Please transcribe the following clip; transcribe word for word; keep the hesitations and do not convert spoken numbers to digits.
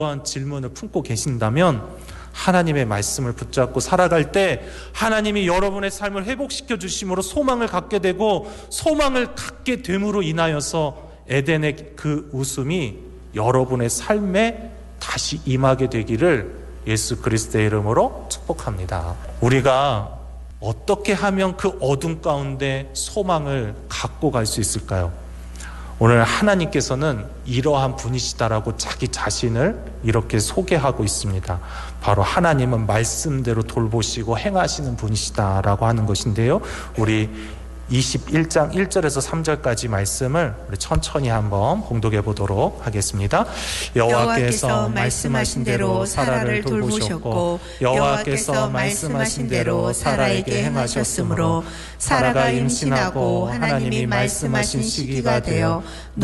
이러한 질문을 품고 계신다면 하나님의 말씀을 붙잡고 살아갈 때 하나님이 여러분의 삶을 회복시켜 주심으로 소망을 갖게 되고, 소망을 갖게 됨으로 인하여서 에덴의 그 웃음이 여러분의 삶에 다시 임하게 되기를 예수 그리스도의 이름으로 축복합니다. 우리가 어떻게 하면 그 어둠 가운데 소망을 갖고 갈 수 있을까요? 오늘 하나님께서는 이러한 분이시다라고 자기 자신을 이렇게 소개하고 있습니다. 바로 하나님은 말씀대로 돌보시고 행하시는 분이시다라고 하는 것인데요. 우리 이십일 장 일 절에서 삼 절까지 말씀을 우리 천천히 한번 봉독해 보도록 하겠습니다. 여호와께서 말씀하신 대로 사라를 돌보셨고 여호와께서 말씀하신 대로 사라에게 행하셨으므로 사라가 임신하고 하나님이 말씀하신 시기가 되어